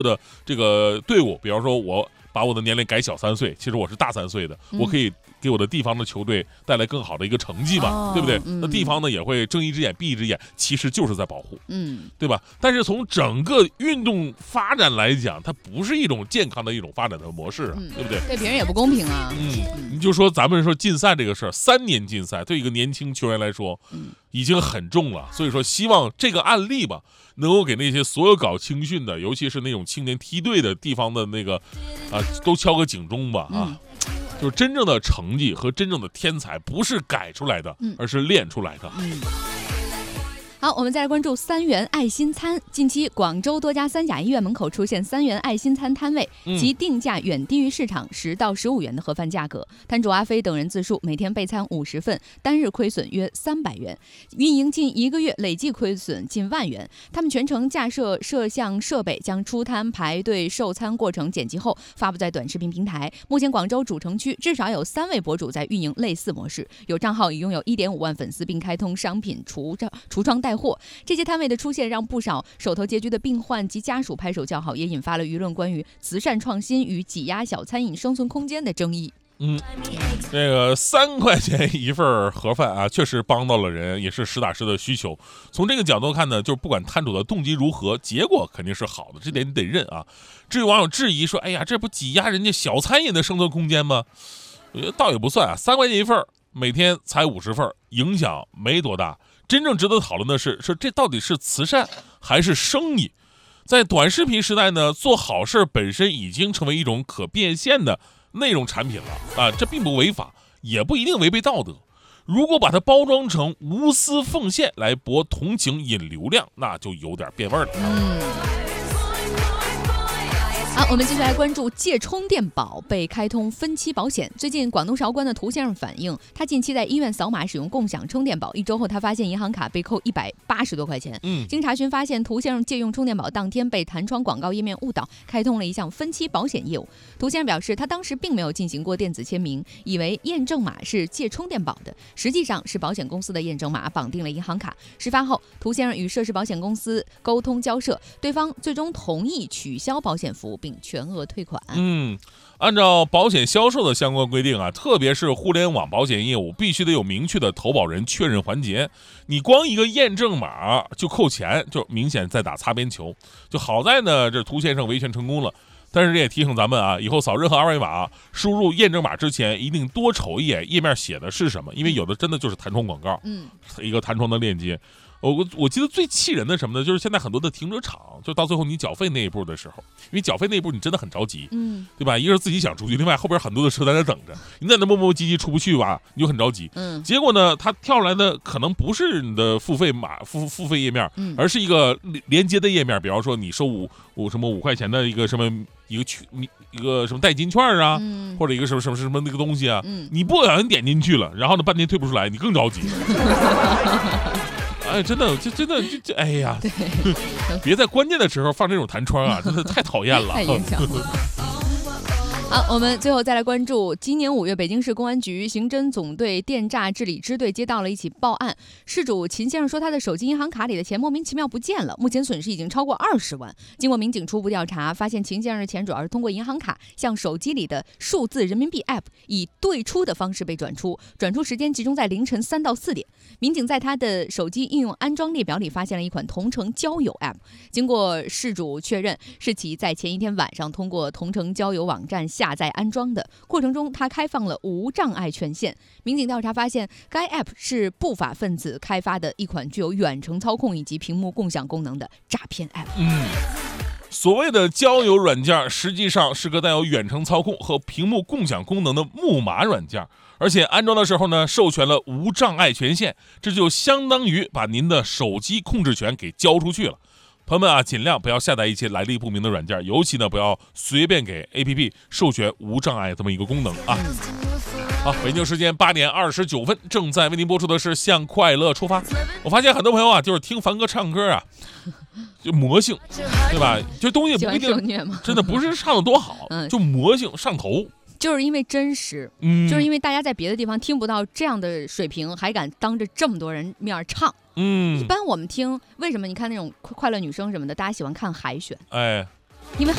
的这个队伍，比方说我把我的年龄改小3岁，其实我是大3岁的，我可以给我的地方的球队带来更好的一个成绩嘛，对不对？那地方呢也会睁一只眼闭一只眼，其实就是在保护，对吧？但是从整个运动发展来讲，它不是一种健康的一种发展的模式啊，对不对？ 对别人也不公平啊。 你就说咱们说禁赛这个事儿，3年禁赛对一个年轻球员来说，已经很重了。所以说，希望这个案例吧，能够给那些所有搞青训的，尤其是那种青年梯队的地方的那个，都敲个警钟吧啊！就是真正的成绩和真正的天才，不是改出来的，而是练出来的。 好，我们再来关注3元爱心餐。近期，广州多家3甲医院门口出现3元爱心餐摊位，其定价远低于市场10到15元的盒饭价格。摊主阿飞等人自述，每天备餐50份，单日亏损约300元，运营近1个月累计亏损近1万元。他们全程架设摄像设备，将出摊、排队、售餐过程剪辑后发布在短视频平台。目前，广州主城区至少有3位博主在运营类似模式，有账号已拥有1.5万粉丝，并开通商品橱窗带货。这些摊位的出现让不少手头拮据的病患及家属拍手叫好，也引发了舆论关于慈善创新与挤压小餐饮生存空间的争议。 这个3块钱一份盒饭啊，确实帮到了人，也是实打实的需求。从这个角度看呢，就是不管摊主的动机如何，结果肯定是好的，这点你得认啊。至于网友质疑说，哎呀，这不挤压人家小餐饮的生存空间吗？我觉得倒也不算啊，3块钱一份，每天才50份，影响没多大。真正值得讨论的是这到底是慈善还是生意？在短视频时代呢，做好事本身已经成为一种可变现的内容产品了啊，这并不违法，也不一定违背道德。如果把它包装成无私奉献来博同情引流量，那就有点变味了。 好，我们接下来关注借充电宝被开通分期保险。最近，广东韶关的涂先生反映，他近期在医院扫码使用共享充电宝，1周后他发现银行卡被扣180多块钱。经查询发现，涂先生借用充电宝当天被弹窗广告页面误导，开通了一项分期保险业务。涂先生表示，他当时并没有进行过电子签名，以为验证码是借充电宝的，实际上是保险公司的验证码绑定了银行卡。事发后，涂先生与涉事保险公司沟通交涉，对方最终同意取消保险服务并全额退款。 按照保险销售的相关规定啊，特别是互联网保险业务，必须得有明确的投保人确认环节。你光一个验证码就扣钱，就明显在打擦边球。就好在呢，这涂先生维权成功了。但是这也提醒咱们啊，以后扫任何2维码，输入验证码之前，一定多瞅一眼页面写的是什么，因为有的真的就是弹窗广告，一个弹窗的链接。我记得最气人的什么呢？就是现在很多的停车场，就到最后你缴费那一步的时候，因为缴费那一步你真的很着急，对吧？一个是自己想出去，另外后边很多的车在那等着，你在那磨磨唧唧出不去吧，你就很着急。结果呢，它跳出来的可能不是你的付费码付费页面，而是一个连接的页面，比方说你收5块钱的一个什么一个什么代金券啊，或者一个什么那个东西啊，你不小心点进去了，然后呢半天退不出来，你更着急。哎，真的，哎呀，别在关键的时候放这种弹窗啊，真的太讨厌了， 太影响了。好，我们最后再来关注，今年5月，北京市公安局刑侦总队电诈治理支队接到了一起报案，事主秦先生说他的手机银行卡里的钱莫名其妙不见了，目前损失已经超过20万。经过民警初步调查，发现秦先生的钱主要是通过银行卡向手机里的数字人民币 App 以对出的方式被转出，转出时间集中在凌晨3到4点。民警在他的手机应用安装列表里发现了一款同城交友 App， 经过事主确认，是其在前一天晚上通过同城交友网站下载安装的，过程中他开放了无障碍权限。民警调查发现，该 App 是不法分子开发的一款具有远程操控以及屏幕共享功能的诈骗 App。 所谓的交友软件，实际上是个带有远程操控和屏幕共享功能的木马软件，而且安装的时候呢，授权了无障碍权限，这就相当于把您的手机控制权给交出去了。朋友们啊，尽量不要下载一些来历不明的软件，尤其呢不要随便给 APP 授权无障碍这么一个功能啊。好，北京时间8点29分，正在为您播出的是向快乐出发。我发现很多朋友啊，就是听凡哥唱歌啊，就魔性，对吧？这东西不一定真的不是唱的多好，就魔性上头。 就是因为真实，就是因为大家在别的地方听不到这样的水平，还敢当着这么多人面唱。一般我们听，为什么你看那种快乐女声什么的，大家喜欢看海选？ 哎， 因为